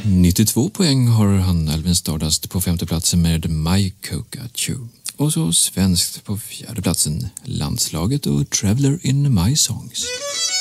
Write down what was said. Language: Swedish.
92 poäng har han, Alvin Stardust, på femte platsen med My Coca Chew. Och så svenskt på fjärde platsen, Landslaget och Traveler in My Songs.